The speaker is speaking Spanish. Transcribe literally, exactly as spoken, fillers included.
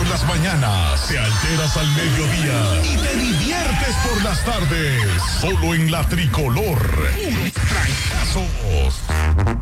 las mañanas, te alteras al mediodía y te diviertes por las tardes. Solo en la Tricolor. Puros trancazos.